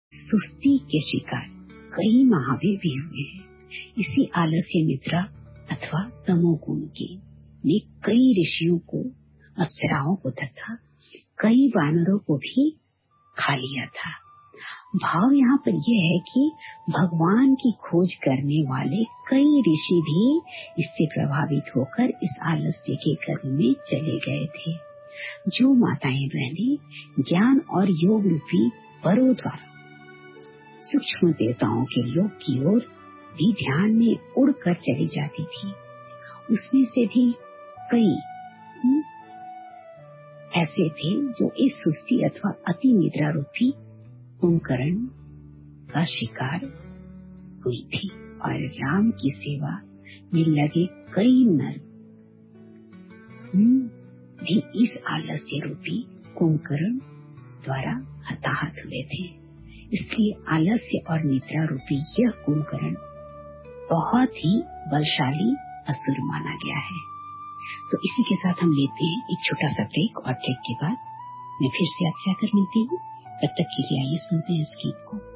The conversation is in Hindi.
सुस्ती के शिकार कई महावीर भी हुए हैं। इसी आलस्य निद्रा अथवा तमोगुण के ने कई ऋषियों को, अप्सराओं को तथा कई वानरों को भी खा लिया था। भाव यहाँ पर यह है कि भगवान की खोज करने वाले कई ऋषि भी इससे प्रभावित होकर इस आलस्य के कर्म में चले गए थे। जो माताएं बहनें ज्ञान और योग रूपी वरों द्वारा सूक्ष्म देवताओं के लोक की ओर भी ध्यान में उड़कर चली जाती थी, उसमें से भी कई ऐसे थे जो इस सुस्ती अथवा अति निद्रा रूपी कुंभकर्ण का शिकार हुई थी और राम की सेवा में लगे कई नर भी इस आलस्य रूपी कुंभकर्ण द्वारा हताहत हुए थे। इसलिए आलस्य और निद्रा रूपी यह कुंभकर्ण बहुत ही बलशाली असुर माना गया है। तो इसी के साथ हम लेते हैं एक छोटा सा ब्रेक और ब्रेक के बाद मैं फिर से आपसे आकर मिलती हूँ। तब तक के लिए आइए सुनते हैं इस गीत को।